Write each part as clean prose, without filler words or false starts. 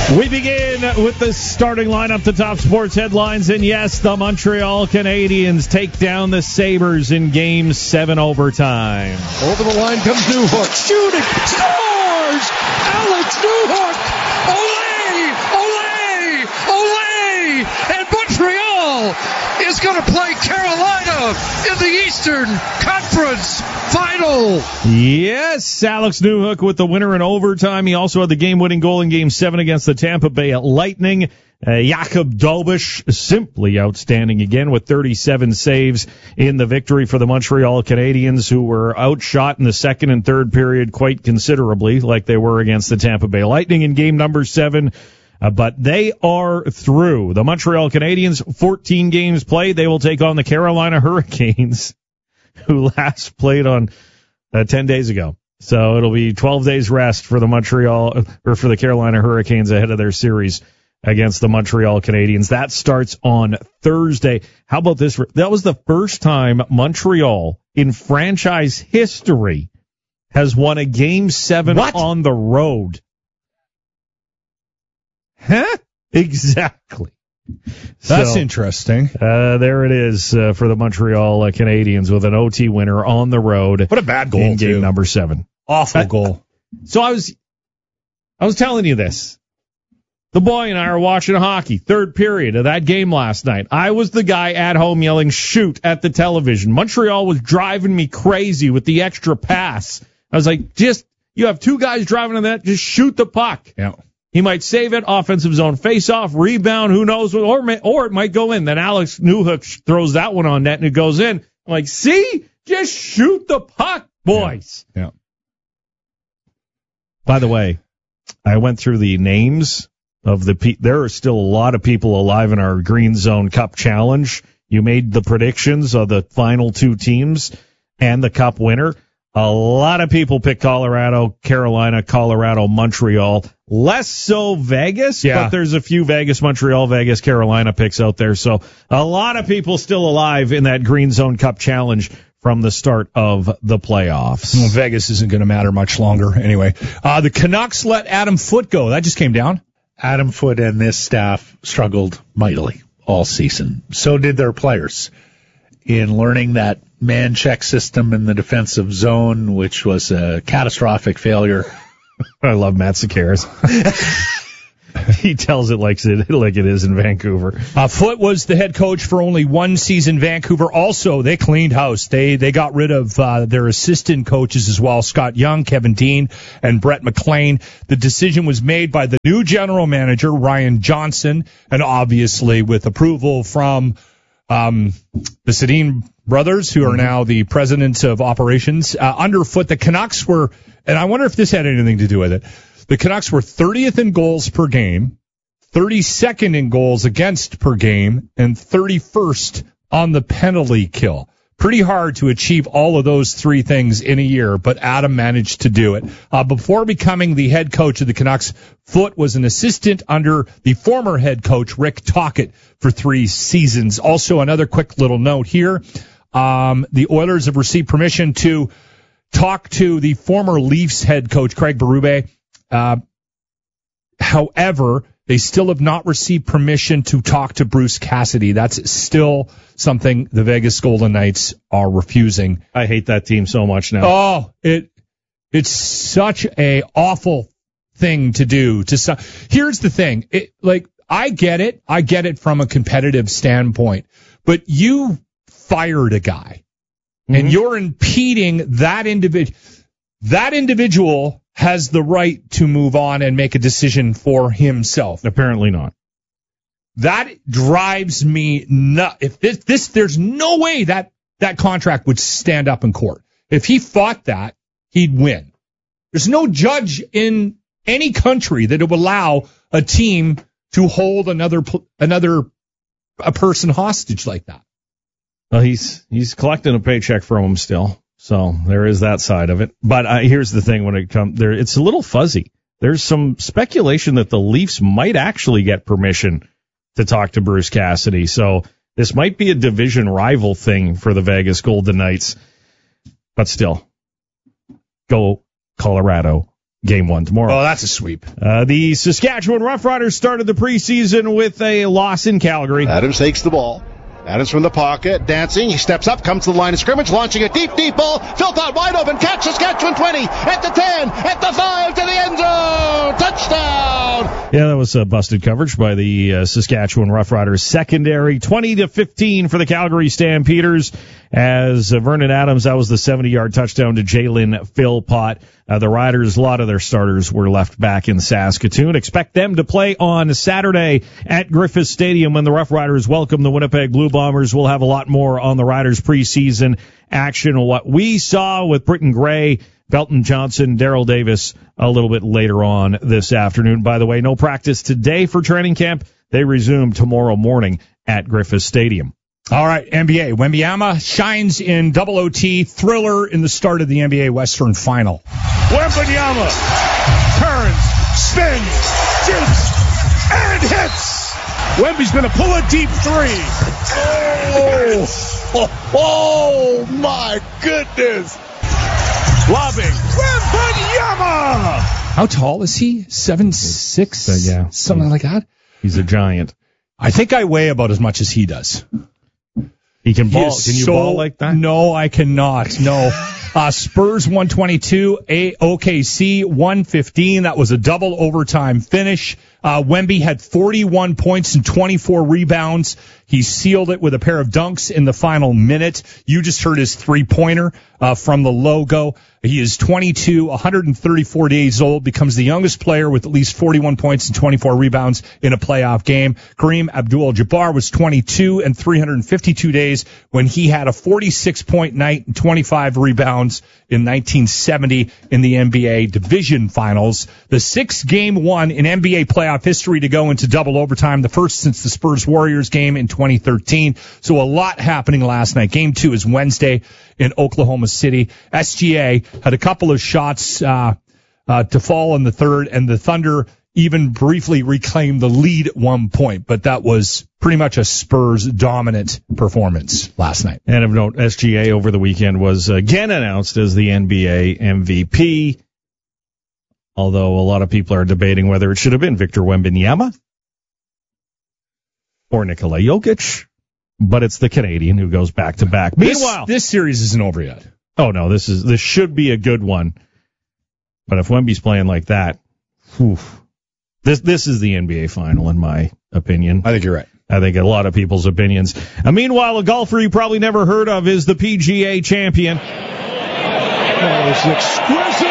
We begin with the starting lineup, the top sports headlines, and yes, the Montreal Canadiens take down the Sabres in Game 7 overtime. Over the line comes Newhook, shooting, scores! Alex Newhook! Ole! And Montreal is going to play Carolina in the Eastern Conference Final. Yes, Alex Newhook with the winner in overtime. He also had the game-winning goal in Game 7 against the Tampa Bay Lightning. Jakub Dolbish, simply outstanding again with 37 saves in the victory for the Montreal Canadiens, who were outshot in the second and third period quite considerably, like they were against the Tampa Bay Lightning in game number 7. But they are through. The Montreal Canadiens, 14 games played. They will take on the Carolina Hurricanes, who last played on 10 days ago. So it'll be 12 days rest for the Carolina Hurricanes ahead of their series against the Montreal Canadiens. That starts on Thursday. How about this? That was the first time Montreal in franchise history has won a Game 7 on the road. Huh? Exactly. That's interesting. There it is for the Montreal Canadiens with an OT winner on the road. What a bad goal, in game number 7. Awful goal. So I was telling you this. The boy and I are watching hockey, third period of that game last night. I was the guy at home yelling, shoot, at the television. Montreal was driving me crazy with the extra pass. I was like, you have two guys driving on that, just shoot the puck. Yeah. He might save it, offensive zone face-off, rebound, who knows, or it might go in. Then Alex Newhook throws that one on net and it goes in. I'm like, see? Just shoot the puck, boys. Yeah. By the way, I went through the names of there are still a lot of people alive in our Green Zone Cup Challenge. You made the predictions of the final two teams and the Cup winner. A lot of people pick Colorado, Carolina, Colorado, Montreal. Less so Vegas, but there's a few Vegas, Montreal, Vegas, Carolina picks out there. So a lot of people still alive in that Green Zone Cup Challenge from the start of the playoffs. Well, Vegas isn't going to matter much longer anyway. The Canucks let Adam Foote go. That just came down. Adam Foote and this staff struggled mightily all season. So did their players in learning that man check system in the defensive zone, which was a catastrophic failure. I love Matt Sekeres. He tells it like it is in Vancouver. Foote was the head coach for only one season. Vancouver also, they cleaned house. They got rid of their assistant coaches as well, Scott Young, Kevin Dean, and Brett McLean. The decision was made by the new general manager, Ryan Johnson, and obviously with approval from the Sedin brothers, who are now the presidents of operations. Under Foote, the Canucks were, and I wonder if this had anything to do with it, the Canucks were 30th in goals per game, 32nd in goals against per game, and 31st on the penalty kill. Pretty hard to achieve all of those three things in a year, but Adam managed to do it. Before becoming the head coach of the Canucks, Foote was an assistant under the former head coach, Rick Tocchet, for 3 seasons. Also, another quick little note here. The Oilers have received permission to talk to the former Leafs head coach, Craig Berube. However, they still have not received permission to talk to Bruce Cassidy. That's still something the Vegas Golden Knights are refusing. I hate that team so much now. Oh, it's such a awful thing to do. Here's the thing. I get it. I get it from a competitive standpoint. But you fired a guy, and you're impeding that individual. That individual has the right to move on and make a decision for himself. Apparently not. That drives me nuts. If there's no way that contract would stand up in court. If he fought that, he'd win. There's no judge in any country that would allow a team to hold another person hostage like that. Well, he's collecting a paycheck from him still. So there is that side of it. But here's the thing when it comes there, it's a little fuzzy. There's some speculation that the Leafs might actually get permission to talk to Bruce Cassidy. So this might be a division rival thing for the Vegas Golden Knights. But still, go Colorado, Game 1 tomorrow. Oh, that's a sweep. The Saskatchewan Roughriders started the preseason with a loss in Calgary. Adams takes the ball. Adams from the pocket, dancing. He steps up, comes to the line of scrimmage, launching a deep ball. Phil Thought wide open. Catch Saskatchewan 20, at the 10, at the 5, to the end zone. Touchdown! Yeah, that was busted coverage by the Saskatchewan Roughriders secondary. 20-15 for the Calgary Stampeders. As Vernon Adams, that was the 70-yard touchdown to Jalen Philpott. The Riders, a lot of their starters were left back in Saskatoon. Expect them to play on Saturday at Griffith Stadium when the Rough Riders welcome the Winnipeg Blue Bombers. We'll have a lot more on the Riders preseason action. What we saw with Britton Gray, Belton Johnson, Darrell Davis a little bit later on this afternoon. By the way, no practice today for training camp. They resume tomorrow morning at Griffith Stadium. All right, NBA. Wembanyama shines in double OT, thriller in the start of the NBA Western Final. Wembanyama turns, spins, shoots, and hits. Wemby's going to pull a deep three. Oh my goodness. Lobbing. Wembanyama! How tall is he? 7'6"? Yeah. Something like that? He's a giant. I think I weigh about as much as he does. He can ball. Can you ball like that? No, I cannot. No. Spurs 122, OKC 115. That was a double overtime finish. Wemby had 41 points and 24 rebounds. He sealed it with a pair of dunks in the final minute. You just heard his three-pointer from the logo. He is 22, 134 days old, becomes the youngest player with at least 41 points and 24 rebounds in a playoff game. Kareem Abdul-Jabbar was 22 and 352 days when he had a 46-point night and 25 rebounds in 1970 in the NBA Division Finals. The sixth game won in NBA playoff history to go into double overtime, the first since the Spurs-Warriors game in 2013. So a lot happening last night. Game 2 is Wednesday in Oklahoma City. SGA had a couple of shots to fall in the third, and the Thunder even briefly reclaimed the lead at one point, but that was pretty much a Spurs dominant performance last night. And of note, SGA over the weekend was again announced as the NBA MVP, although a lot of people are debating whether it should have been Victor Wembanyama or Nikola Jokic, but it's the Canadian who goes back to back. Meanwhile, this series isn't over yet. Oh no, this should be a good one. But if Wemby's playing like that, whew, this is the NBA final in my opinion. I think you're right. I think a lot of people's opinions. Meanwhile, a golfer you probably never heard of is the PGA champion. That was exquisite.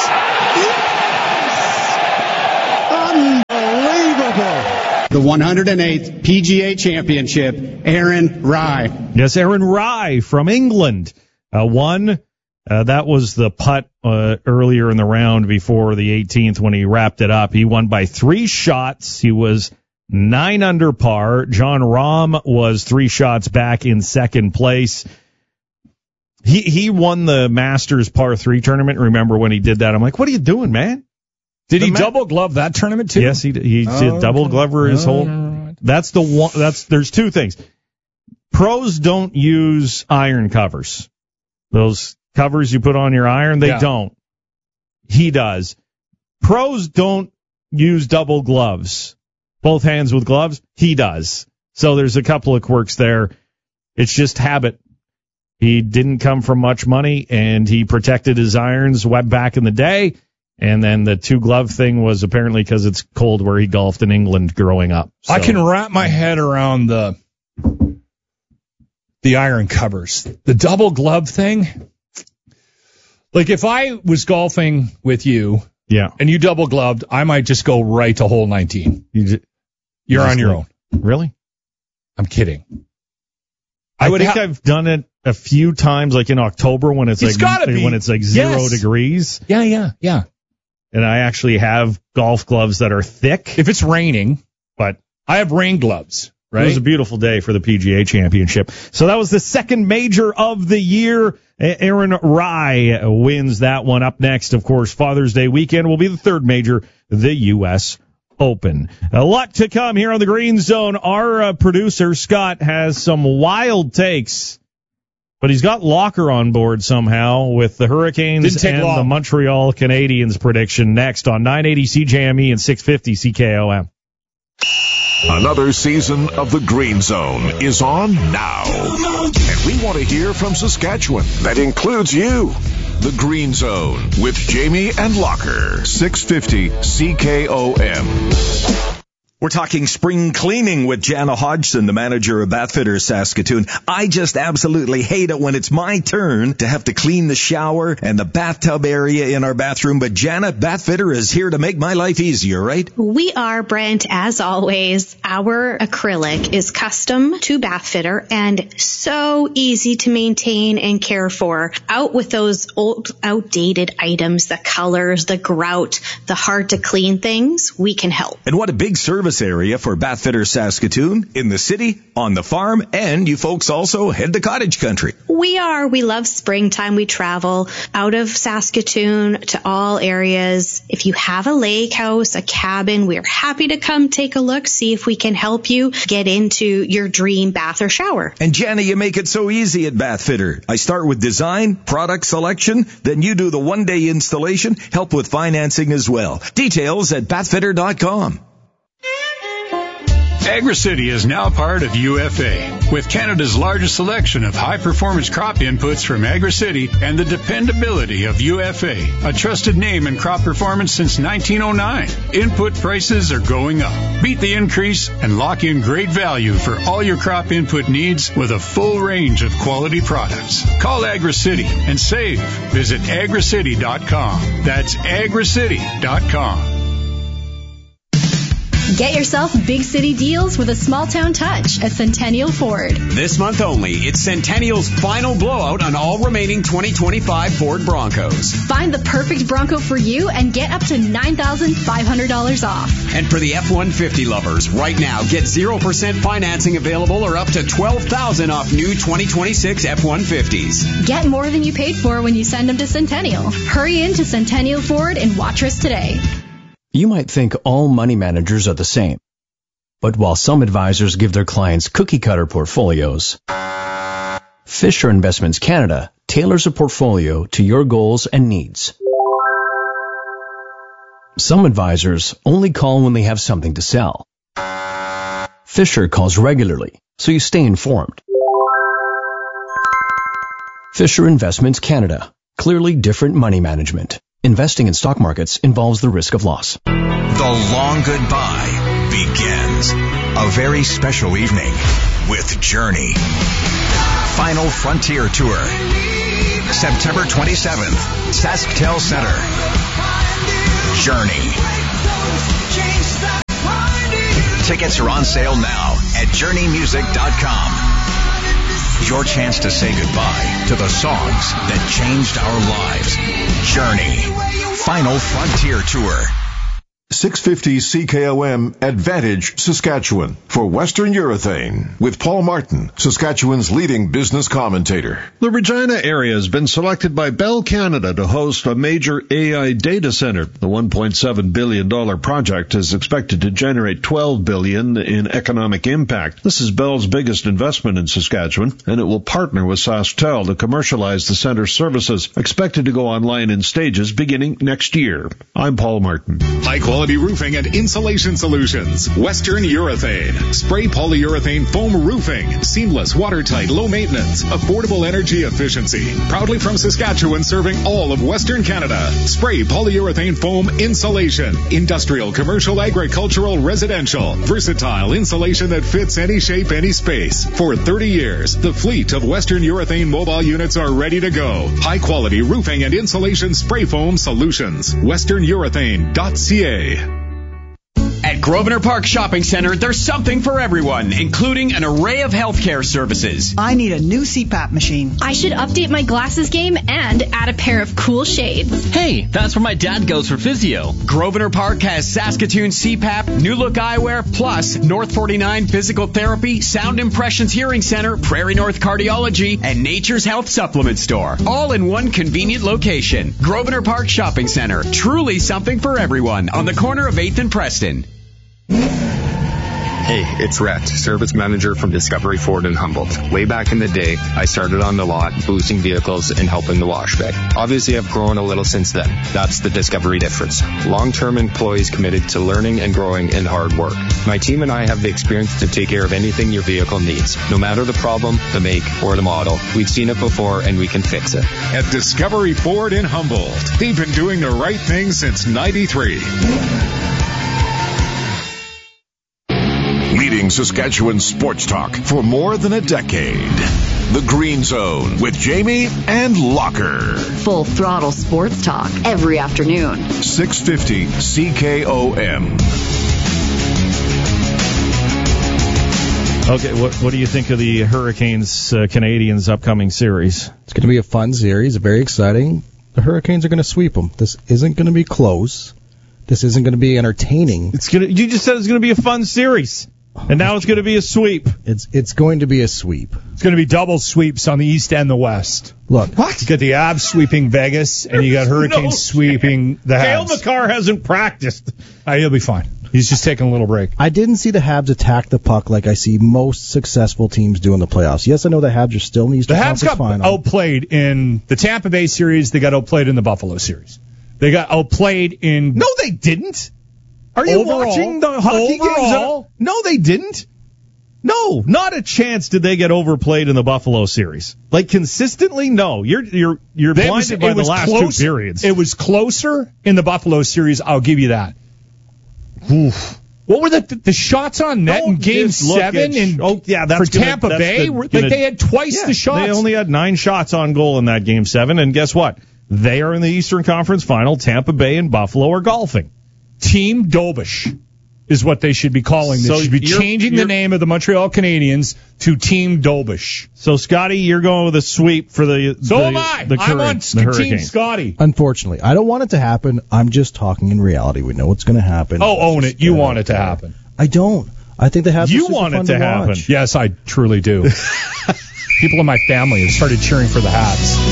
Yes! Unbelievable. The 108th PGA Championship, Aaron Rai. Yes, Aaron Rai from England won. That was the putt earlier in the round before the 18th when he wrapped it up. He won by 3 shots. He was 9 under par. John Rahm was 3 shots back in second place. He won the Masters par 3 tournament. Remember when he did that? I'm like, what are you doing, man? Did he double glove that tournament too? Yes, he did double glover his whole. Right. That's the one. There's 2 things. Pros don't use iron covers. Those covers you put on your iron, they don't. He does. Pros don't use double gloves. Both hands with gloves, he does. So there's a couple of quirks there. It's just habit. He didn't come from much money, and he protected his irons back in the day. And then the 2-glove thing was apparently because it's cold where he golfed in England growing up. So. I can wrap my head around the iron covers. The double glove thing. Like if I was golfing with you, and you double gloved, I might just go right to hole 19. You're on your own. Really? I'm kidding. I think I've done it a few times, like in October when it's like 0 degrees. Yeah. And I actually have golf gloves that are thick. If it's raining, but I have rain gloves. Right? It was a beautiful day for the PGA Championship. So that was the second major of the year. Aaron Rai wins that one. Up next, of course, Father's Day weekend will be the third major, the U.S. Open. A lot to come here on the Green Zone. Our producer, Scott, has some wild takes But he's got Locker on board somehow with the Hurricanes and the Montreal Canadiens prediction next on 980 CJME and 650 CKOM. Another season of the Green Zone is on now. And we want to hear from Saskatchewan. That includes you. The Green Zone with Jamie and Locker. 650 CKOM. We're talking spring cleaning with Jana Hodgson, the manager of Bathfitters Saskatoon. I just absolutely hate it when it's my turn to have to clean the shower and the bathtub area in our bathroom. But Jana, Bathfitter is here to make my life easier, right? We are, Brent, as always. Our acrylic is custom to Bathfitter and so easy to maintain and care for. Out with those old, outdated items, the colors, the grout, the hard to clean things, we can help. And what a big service area for Bathfitters Saskatoon, in the city, on the farm, and you folks also head to cottage country. We love springtime. We travel out of Saskatoon to all areas. If you have a lake house, a cabin, we're happy to come take a look, see if we can help you get into your dream bath or shower. And Jana, you make it so easy at Bathfitter. I start with design, product selection, then you do the one-day installation, help with financing as well. Details at bathfitter.com. AgriCity is now part of UFA. With Canada's largest selection of high-performance crop inputs from AgriCity and the dependability of UFA, a trusted name in crop performance since 1909. Input prices are going up. Beat the increase and lock in great value for all your crop input needs with a full range of quality products. Call AgriCity and save. Visit agricity.com. That's agricity.com. Get yourself big city deals with a small town touch at Centennial Ford. This month only, it's Centennial's final blowout on all remaining 2025 Ford Broncos. Find the perfect Bronco for you and get up to $9,500 off. And for the F-150 lovers, right now, get 0% financing available or up to $12,000 off new 2026 F-150s. Get more than you paid for when you send them to Centennial. Hurry into Centennial Ford in Watrous today. You might think all money managers are the same. But while some advisors give their clients cookie-cutter portfolios, Fisher Investments Canada tailors a portfolio to your goals and needs. Some advisors only call when they have something to sell. Fisher calls regularly, so you stay informed. Fisher Investments Canada. Clearly different money management. Investing in stock markets involves the risk of loss. The long goodbye begins. A very special evening with Journey. Final Frontier Tour. September 27th, SaskTel Center. Journey. Tickets are on sale now at journeymusic.com. Your chance to say goodbye to the songs that changed our lives. Journey. Final Frontier Tour. 650 CKOM Advantage, Saskatchewan, for Western Urethane, with Paul Martin, Saskatchewan's leading business commentator. The Regina area has been selected by Bell Canada to host a major AI data center. The $1.7 billion project is expected to generate $12 billion in economic impact. This is Bell's biggest investment in Saskatchewan, and it will partner with SaskTel to commercialize the center's services, expected to go online in stages beginning next year. I'm Paul Martin. High-quality roofing and insulation solutions. Western Urethane. Spray polyurethane foam roofing. Seamless, watertight, low maintenance, affordable energy efficiency. Proudly from Saskatchewan, serving all of Western Canada. Spray polyurethane foam insulation. Industrial, commercial, agricultural, residential. Versatile insulation that fits any shape, any space. For 30 years, the fleet of Western Urethane mobile units are ready to go. High-quality roofing and insulation spray foam solutions. WesternUrethane.ca. At Grosvenor Park Shopping Center, there's something for everyone, including an array of healthcare services. I need a new CPAP machine. I should update my glasses game and add a pair of cool shades. Hey, that's where my dad goes for physio. Grosvenor Park has Saskatoon CPAP, New Look Eyewear, plus North 49 Physical Therapy, Sound Impressions Hearing Center, Prairie North Cardiology, and Nature's Health Supplement Store. All in one convenient location. Grosvenor Park Shopping Center. Truly something for everyone on the corner of 8th and Preston. Hey, it's Rhett, service manager from Discovery Ford in Humboldt. Way back in the day, I started on the lot, boosting vehicles and helping the wash bay. Obviously, I've grown a little since then. That's the Discovery difference. Long-term employees committed to learning and growing in hard work. My team and I have the experience to take care of anything your vehicle needs. No matter the problem, the make, or the model, we've seen it before and we can fix it. At Discovery Ford in Humboldt, they've been doing the right thing since '93. Leading Saskatchewan sports talk for more than a decade. The Green Zone with Jamie and Locker. Full throttle sports talk every afternoon. 650 CKOM. Okay, what do you think of the Hurricanes Canadians upcoming series? It's going to be a fun series, very exciting. The Hurricanes are going to sweep them. This isn't going to be close. This isn't going to be entertaining. You just said it's going to be a fun series. And now it's going to be a sweep. It's going to be a sweep. It's going to be double sweeps on the East and the West. Look. What? You got the Avs sweeping Vegas, and you got Hurricanes sweeping the Habs. Cale Makar hasn't practiced. He'll be fine. He's just taking a little break. I didn't see the Habs attack the puck like I see most successful teams do in the playoffs. Yes, I know the Habs are still in the Eastern Conference Final. The Habs got outplayed in the Tampa Bay series. They got outplayed in the Buffalo series. They got outplayed in... No, they didn't. Are you watching the hockey games? No, they didn't. No, not a chance did they get overplayed in the Buffalo series. Like, consistently, no. You're blinded by the last two periods. It was closer in the Buffalo series, I'll give you that. Oof. What were the shots on net in Game 7 for Tampa Bay? They had twice the shots. They only had 9 shots on goal in that Game 7, and guess what? They are in the Eastern Conference Final. Tampa Bay and Buffalo are golfing. Team Dobish is what they should be calling this. They should be changing the name of the Montreal Canadiens to Team Dobish. So, Scotty, you're going with a sweep for the am I. I'm on Team Scotty. Unfortunately, I don't want it to happen. I'm just talking in reality. We know what's going to happen. Oh, own it. You want it to happen. I don't. I think the Habs You want it to happen. Yes, I truly do. People in my family have started cheering for the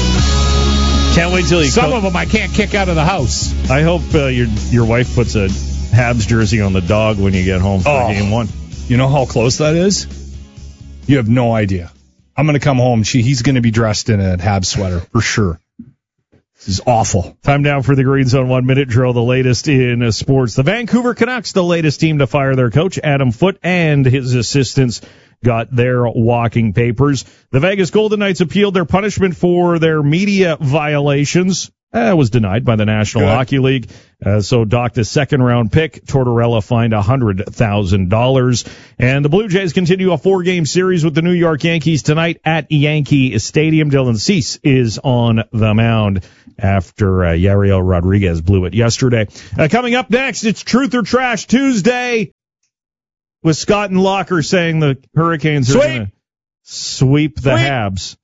Habs. Can't wait till you Some of them I can't kick out of the house. I hope your wife puts a Habs jersey on the dog when you get home for Game 1. You know how close that is? You have no idea. I'm going to come home. He's going to be dressed in a Habs sweater for sure. This is awful. Time now for the Green Zone 1-minute drill, the latest in sports. The Vancouver Canucks, the latest team to fire their coach, Adam Foote, and his assistants got their walking papers. The Vegas Golden Knights appealed their punishment for their media violations. Was denied by the National Hockey League. So docked a second-round pick. Tortorella fined $100,000. And the Blue Jays continue a 4-game series with the New York Yankees tonight at Yankee Stadium. Dylan Cease is on the mound after Yariel Rodriguez blew it yesterday. Coming up next, it's Truth or Trash Tuesday with Scott and Locker saying the Hurricanes are going to sweep the Habs.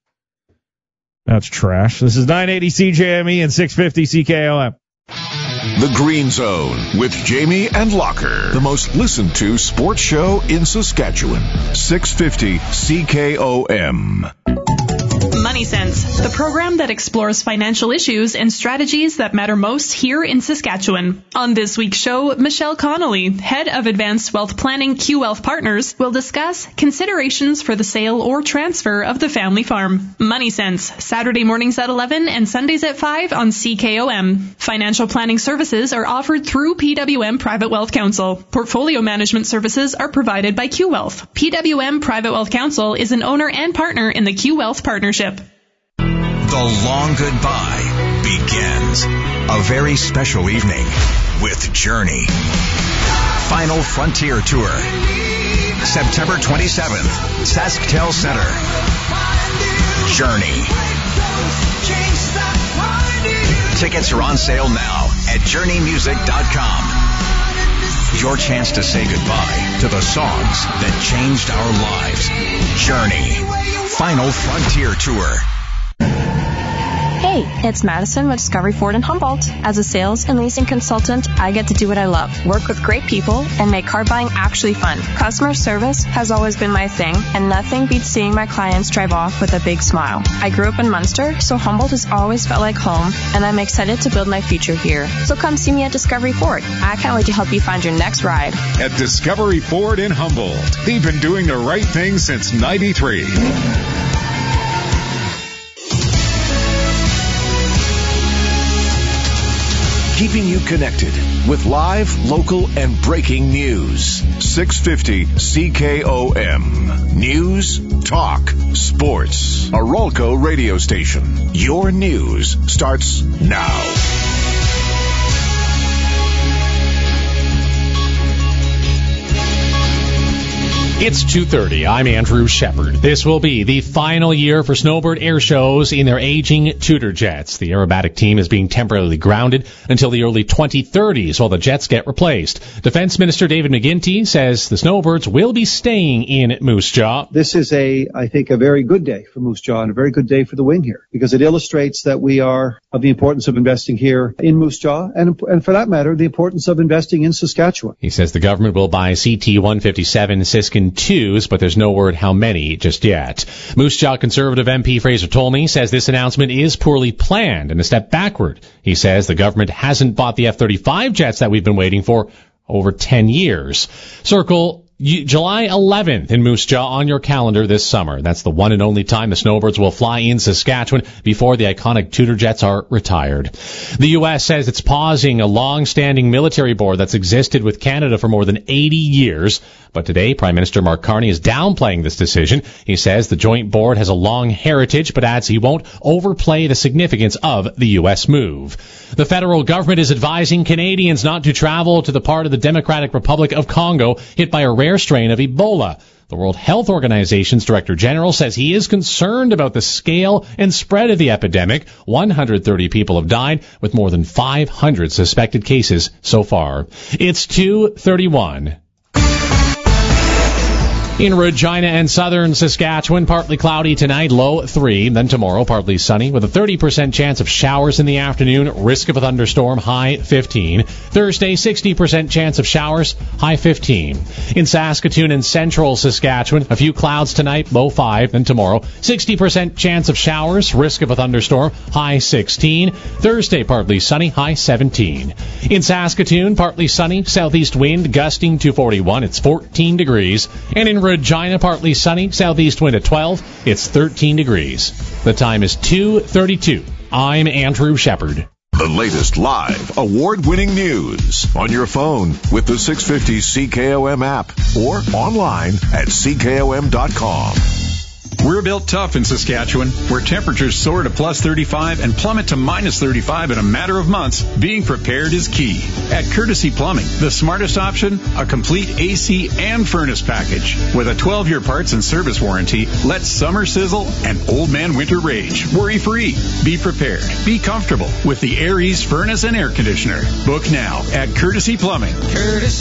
That's trash. This is 980 CJME and 650 CKOM. The Green Zone with Jamie and Locker. The most listened to sports show in Saskatchewan. 650 CKOM. Money Sense, the program that explores financial issues and strategies that matter most here in Saskatchewan. On this week's show, Michelle Connolly, head of Advanced Wealth Planning Q Wealth Partners, will discuss considerations for the sale or transfer of the family farm. Money Sense, Saturday mornings at 11 and Sundays at 5 on CKOM. Financial planning services are offered through PWM Private Wealth Counsel. Portfolio management services are provided by Q Wealth. PWM Private Wealth Counsel is an owner and partner in the Q Wealth Partnership. The long goodbye begins. A very special evening with Journey. Final Frontier Tour. September 27th, SaskTel Center. Journey. Tickets are on sale now at JourneyMusic.com. Your chance to say goodbye to the songs that changed our lives. Journey. Final Frontier Tour. Hey, it's Madison with Discovery Ford in Humboldt. As a sales and leasing consultant, I get to do what I love, work with great people, and make car buying actually fun. Customer service has always been my thing, and nothing beats seeing my clients drive off with a big smile. I grew up in Munster, so Humboldt has always felt like home, and I'm excited to build my future here. So come see me at Discovery Ford. I can't wait to help you find your next ride. At Discovery Ford in Humboldt, they've been doing the right thing since '93. Keeping you connected with live, local, and breaking news. 650 CKOM. News, talk, sports. A Rolco radio station. Your news starts now. It's 2:30. I'm Andrew Shepard. This will be the final year for Snowbird Air Shows in their aging Tudor jets. The aerobatic team is being temporarily grounded until the early 2030s while the jets get replaced. Defense Minister David McGuinty says the Snowbirds will be staying in Moose Jaw. This is I think, a very good day for Moose Jaw and a very good day for the wing here because it illustrates that we are of the importance of investing here in Moose Jaw and for that matter, the importance of investing in Saskatchewan. He says the government will buy CT-157 Siskin 2s, but there's no word how many just yet. Moose Jaw Conservative MP Fraser Tolmie says this announcement is poorly planned and a step backward. He says the government hasn't bought the F-35 jets that we've been waiting for over 10 years. Circle July 11th in Moose Jaw on your calendar this summer. That's the one and only time the Snowbirds will fly in Saskatchewan before the iconic Tudor jets are retired. The U.S. says it's pausing a long-standing military board that's existed with Canada for more than 80 years. But today, Prime Minister Mark Carney is downplaying this decision. He says the joint board has a long heritage, but adds he won't overplay the significance of the U.S. move. The federal government is advising Canadians not to travel to the part of the Democratic Republic of Congo hit by a rare strain of Ebola. The World Health Organization's Director General says he is concerned about the scale and spread of the epidemic. 130 people have died, with more than 500 suspected cases so far. It's 2:31. In Regina and southern Saskatchewan, partly cloudy tonight, low 3. Then tomorrow, partly sunny with a 30% chance of showers in the afternoon, risk of a thunderstorm, high 15. Thursday, 60% chance of showers, high 15. In Saskatoon and central Saskatchewan, a few clouds tonight, low 5. Then tomorrow, 60% chance of showers, risk of a thunderstorm, high 16. Thursday, partly sunny, high 17. In Saskatoon, partly sunny, southeast wind gusting to 41. It's 14 degrees. And in Regina, partly sunny, southeast wind at 12. It's 13 degrees. The time is 2:32. I'm Andrew Shepard. The latest live, award-winning news on your phone with the 650 CKOM app or online at CKOM.com. We're built tough in Saskatchewan, where temperatures soar to plus 35 and plummet to minus 35 in a matter of months. Being prepared is key. At Courtesy Plumbing, the smartest option, a complete AC and furnace package. With a 12-year parts and service warranty, let summer sizzle and old man winter rage. Worry-free. Be prepared. Be comfortable with the Air Ease furnace and air conditioner. Book now at Courtesy Plumbing.